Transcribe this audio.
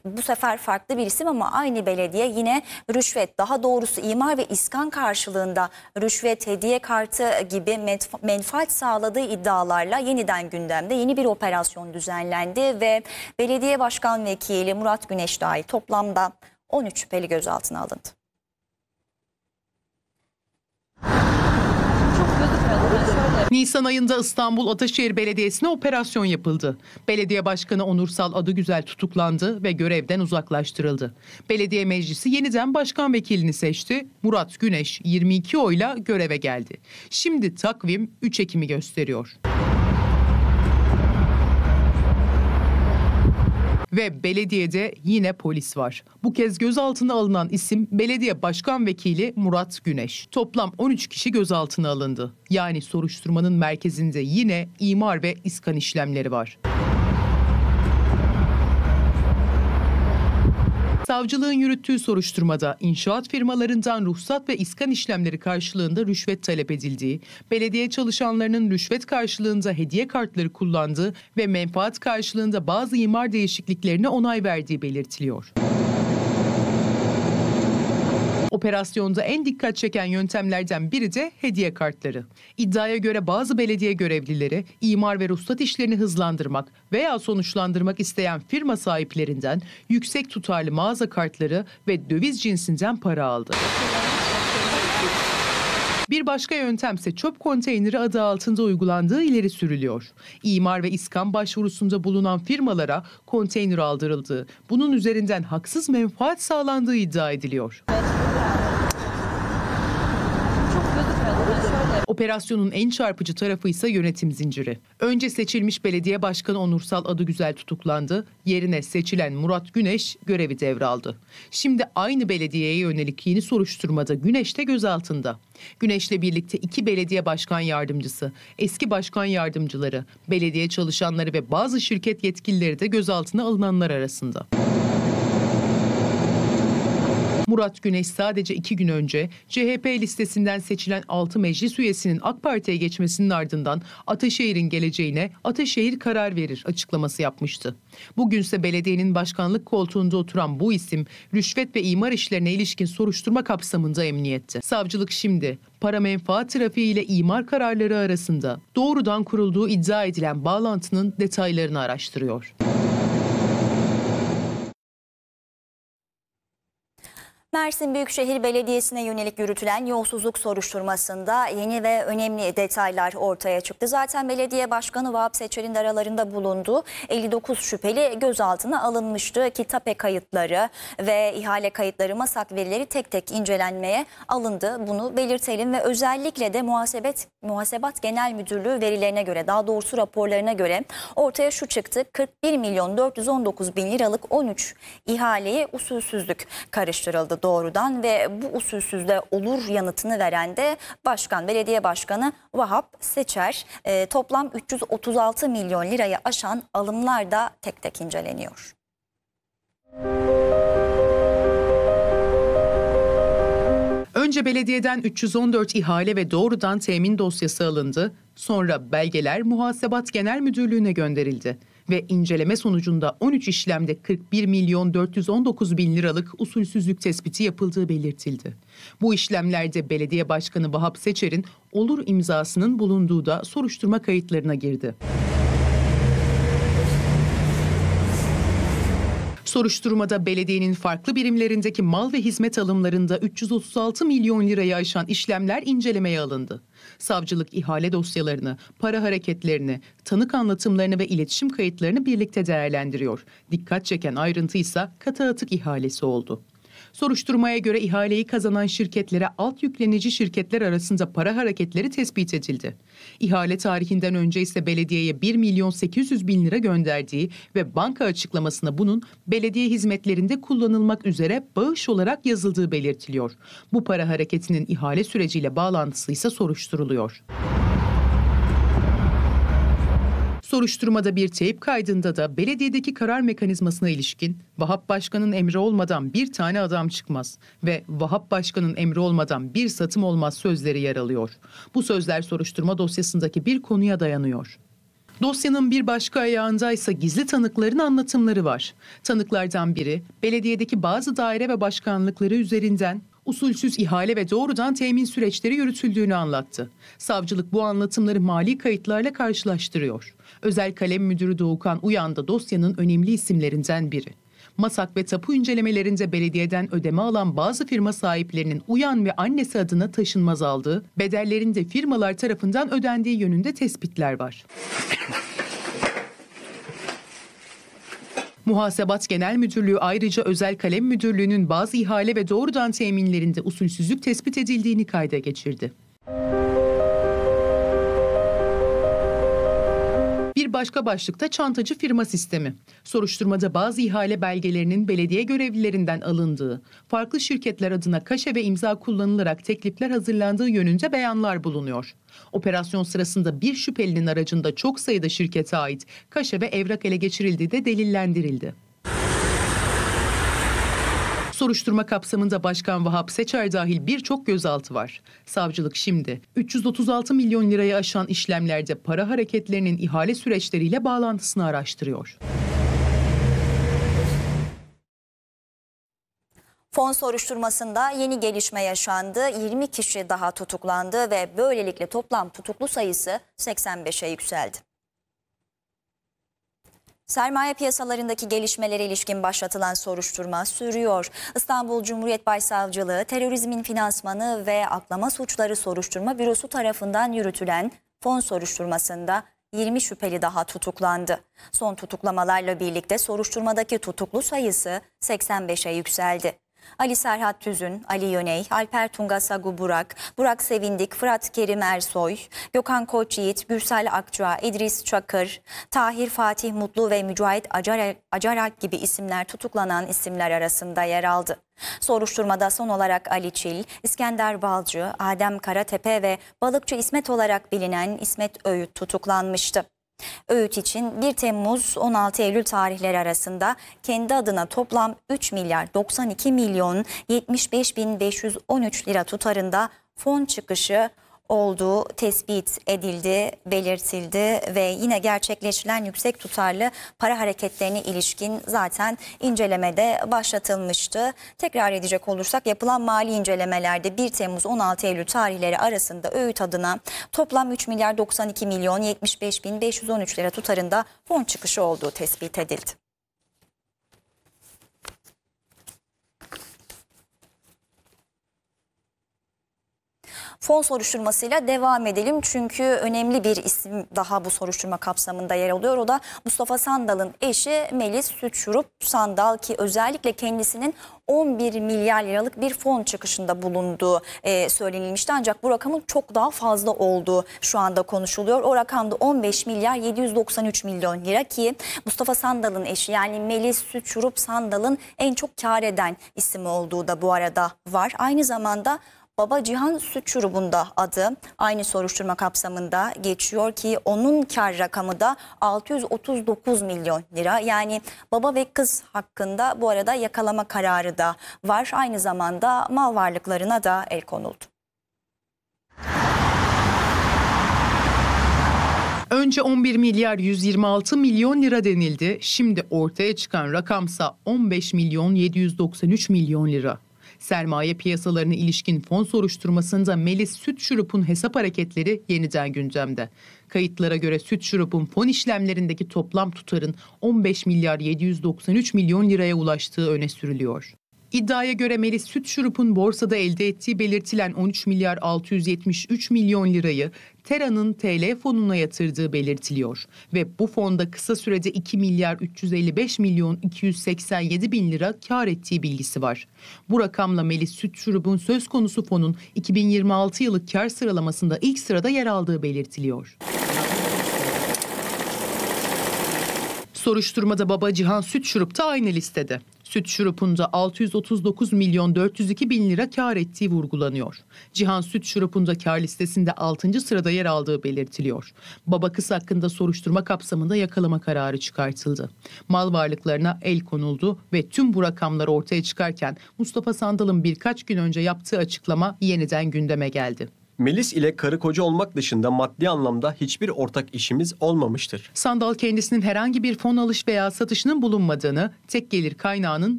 bu sefer farklı bir isim ama aynı belediye yine rüşvet, daha doğrusu imar ve iskan karşılığında rüşvet, hediye kartı gibi menfaat sağladığı iddialarla yeniden gündemde. Yeni bir operasyon düzenlendi ve belediye başkan vekili Murat Güneş dahil toplamda 13 şüpheli gözaltına alındı. Nisan ayında İstanbul Ataşehir Belediyesi'ne operasyon yapıldı. Belediye Başkanı Onursal Adıgüzel tutuklandı ve görevden uzaklaştırıldı. Belediye Meclisi yeniden başkan vekilini seçti. Murat Güneş 22 oyla göreve geldi. Şimdi takvim 3 Ekim'i gösteriyor. Ve belediyede yine polis var. Bu kez gözaltına alınan isim belediye başkan vekili Murat Güneş. Toplam 13 kişi gözaltına alındı. Yani soruşturmanın merkezinde yine imar ve iskan işlemleri var. Savcılığın yürüttüğü soruşturmada inşaat firmalarından ruhsat ve iskan işlemleri karşılığında rüşvet talep edildiği, belediye çalışanlarının rüşvet karşılığında hediye kartları kullandığı ve menfaat karşılığında bazı imar değişikliklerine onay verdiği belirtiliyor. Operasyonda en dikkat çeken yöntemlerden biri de hediye kartları. İddiaya göre bazı belediye görevlileri imar ve ruhsat işlerini hızlandırmak veya sonuçlandırmak isteyen firma sahiplerinden yüksek tutarlı mağaza kartları ve döviz cinsinden para aldı. Bir başka yöntemse çöp konteyneri adı altında uygulandığı ileri sürülüyor. İmar ve iskan başvurusunda bulunan firmalara konteyner aldırıldığı, bunun üzerinden haksız menfaat sağlandığı iddia ediliyor. Operasyonun en çarpıcı tarafı ise yönetim zinciri. Önce seçilmiş belediye başkanı Onursal Adıgüzel tutuklandı. Yerine seçilen Murat Güneş görevi devraldı. Şimdi aynı belediyeye yönelik yeni soruşturmada Güneş de gözaltında. Güneş'le birlikte 2 belediye başkan yardımcısı, eski başkan yardımcıları, belediye çalışanları ve bazı şirket yetkilileri de gözaltına alınanlar arasında. Murat Güneş sadece 2 gün önce CHP listesinden seçilen 6 meclis üyesinin AK Parti'ye geçmesinin ardından Ataşehir'in geleceğine Ataşehir karar verir açıklaması yapmıştı. Bugünse belediyenin başkanlık koltuğunda oturan bu isim rüşvet ve imar işlerine ilişkin soruşturma kapsamında emniyette. Savcılık şimdi para menfaat trafiği ile imar kararları arasında doğrudan kurulduğu iddia edilen bağlantının detaylarını araştırıyor. Mersin Büyükşehir Belediyesi'ne yönelik yürütülen yolsuzluk soruşturmasında yeni ve önemli detaylar ortaya çıktı. Zaten belediye başkanı Vahap Seçer'in de aralarında bulunduğu 59 şüpheli gözaltına alınmıştı. Tape kayıtları ve ihale kayıtları, masak verileri tek tek incelenmeye alındı. Bunu belirtelim ve özellikle de Muhasebat Genel Müdürlüğü verilerine göre, daha doğrusu raporlarına göre ortaya şu çıktı: 41 milyon 419 bin liralık 13 ihaleye usulsüzlük karıştırıldı doğrudan ve bu usulsüzlüğe olur yanıtını veren de belediye başkanı Vahap Seçer. Toplam 336 milyon lirayı aşan alımlar da tek tek inceleniyor. Önce belediyeden 314 ihale ve doğrudan temin dosyası alındı. Sonra belgeler Muhasebat Genel Müdürlüğü'ne gönderildi. Ve inceleme sonucunda 13 işlemde 41 milyon 419 bin liralık usulsüzlük tespiti yapıldığı belirtildi. Bu işlemlerde belediye başkanı Vahap Seçer'in olur imzasının bulunduğu da soruşturma kayıtlarına girdi. Soruşturmada belediyenin farklı birimlerindeki mal ve hizmet alımlarında 336 milyon lirayı aşan işlemler incelemeye alındı. Savcılık ihale dosyalarını, para hareketlerini, tanık anlatımlarını ve iletişim kayıtlarını birlikte değerlendiriyor. Dikkat çeken ayrıntı ise katı atık ihalesi oldu. Soruşturmaya göre ihaleyi kazanan şirketlere alt yüklenici şirketler arasında para hareketleri tespit edildi. İhale tarihinden önce ise belediyeye 1 milyon 800 bin lira gönderdiği ve banka açıklamasına bunun belediye hizmetlerinde kullanılmak üzere bağış olarak yazıldığı belirtiliyor. Bu para hareketinin ihale süreciyle bağlantısı ise soruşturuluyor. Soruşturmada bir teyp kaydında da belediyedeki karar mekanizmasına ilişkin Vahap Başkan'ın emri olmadan bir tane adam çıkmaz ve Vahap Başkan'ın emri olmadan bir satım olmaz sözleri yer alıyor. Bu sözler soruşturma dosyasındaki bir konuya dayanıyor. Dosyanın bir başka ayağındaysa gizli tanıkların anlatımları var. Tanıklardan biri belediyedeki bazı daire ve başkanlıkları üzerinden usulsüz ihale ve doğrudan temin süreçleri yürütüldüğünü anlattı. Savcılık bu anlatımları mali kayıtlarla karşılaştırıyor. Özel Kalem Müdürü Doğukan Uyan da dosyanın önemli isimlerinden biri. MASAK ve tapu incelemelerinde belediyeden ödeme alan bazı firma sahiplerinin Uyan ve annesi adına taşınmaz aldığı, bedellerin de firmalar tarafından ödendiği yönünde tespitler var. Muhasebat Genel Müdürlüğü ayrıca Özel Kalem Müdürlüğü'nün bazı ihale ve doğrudan teminlerinde usulsüzlük tespit edildiğini kayda geçirdi. Bir başka başlıkta çantacı firma sistemi. Soruşturmada bazı ihale belgelerinin belediye görevlilerinden alındığı, farklı şirketler adına kaşe ve imza kullanılarak teklifler hazırlandığı yönünde beyanlar bulunuyor. Operasyon sırasında bir şüphelinin aracında çok sayıda şirkete ait kaşe ve evrak ele geçirildiği de delillendirildi. Soruşturma kapsamında Başkan Vahap Seçer dahil birçok gözaltı var. Savcılık şimdi 336 milyon lirayı aşan işlemlerde para hareketlerinin ihale süreçleriyle bağlantısını araştırıyor. Fon soruşturmasında yeni gelişme yaşandı. 20 kişi daha tutuklandı ve böylelikle toplam tutuklu sayısı 85'e yükseldi. Sermaye piyasalarındaki gelişmelere ilişkin başlatılan soruşturma sürüyor. İstanbul Cumhuriyet Başsavcılığı Terörizmin Finansmanı ve Aklama Suçları Soruşturma Bürosu tarafından yürütülen fon soruşturmasında 20 şüpheli daha tutuklandı. Son tutuklamalarla birlikte soruşturmadaki tutuklu sayısı 85'e yükseldi. Ali Serhat Tüzün, Ali Yöney, Alper Tunga Sagu Burak, Burak Sevindik, Fırat Kerim Ersoy, Gökhan Koçyiğit, Gürsel Akçua, İdris Çakır, Tahir Fatih Mutlu ve Mücahit Acaralp gibi isimler tutuklanan isimler arasında yer aldı. Soruşturmada son olarak Ali Çil, İskender Balcı, Adem Karatepe ve balıkçı İsmet olarak bilinen İsmet Öğüt tutuklanmıştı. Öğüt için 1 Temmuz 16 Eylül tarihleri arasında kendi adına toplam 3 milyar 92 milyon 75 bin 513 lira tutarında fon çıkışı olduğu tespit edildi, belirtildi ve yine gerçekleştirilen yüksek tutarlı para hareketlerine ilişkin zaten incelemede başlatılmıştı. Tekrar edecek olursak yapılan mali incelemelerde 1 Temmuz 16 Eylül tarihleri arasında Öğüt adına toplam 3 milyar 92 milyon 75 bin 513 lira tutarında fon çıkışı olduğu tespit edildi. Fon soruşturmasıyla devam edelim çünkü önemli bir isim daha bu soruşturma kapsamında yer alıyor. O da Mustafa Sandal'ın eşi Melis Sütçürük Sandal ki özellikle kendisinin 11 milyar liralık bir fon çıkışında bulunduğu söylenilmişti. Ancak bu rakamın çok daha fazla olduğu şu anda konuşuluyor. O rakamda 15 milyar 793 milyon lira ki Mustafa Sandal'ın eşi yani Melis Sütçürük Sandal'ın en çok kar eden isim olduğu da bu arada var. Aynı zamanda Baba Cihan Sütçürük'ün da adı aynı soruşturma kapsamında geçiyor ki onun kar rakamı da 639 milyon lira. Yani baba ve kız hakkında bu arada yakalama kararı da var. Aynı zamanda mal varlıklarına da el konuldu. Önce 11 milyar 126 milyon lira denildi. Şimdi ortaya çıkan rakamsa 15 milyon 793 milyon lira. Sermaye piyasalarına ilişkin fon soruşturmasında Melis Sütçürük'ün hesap hareketleri yeniden gündemde. Kayıtlara göre Sütçürük'ün fon işlemlerindeki toplam tutarın 15 milyar 793 milyon liraya ulaştığı öne sürülüyor. İddiaya göre Melis Sütçürük'ün borsada elde ettiği belirtilen 13 milyar 673 milyon lirayı Tera'nın TL fonuna yatırdığı belirtiliyor. Ve bu fonda kısa sürede 2 milyar 355 milyon 287 bin lira kar ettiği bilgisi var. Bu rakamla Melis Sütçürük'ün söz konusu fonun 2026 yılı kar sıralamasında ilk sırada yer aldığı belirtiliyor. Soruşturmada baba Cihan Sütçürük de aynı listede. Sütçürük'ün de 639 milyon 402 bin lira kar ettiği vurgulanıyor. Cihan Sütçürük'ün de kar listesinde 6. sırada yer aldığı belirtiliyor. Baba kız hakkında soruşturma kapsamında yakalama kararı çıkartıldı. Mal varlıklarına el konuldu ve tüm bu rakamlar ortaya çıkarken Mustafa Sandal'ın birkaç gün önce yaptığı açıklama yeniden gündeme geldi. Melis ile karı koca olmak dışında maddi anlamda hiçbir ortak işimiz olmamıştır. Sandal kendisinin herhangi bir fon alış veya satışının bulunmadığını, tek gelir kaynağının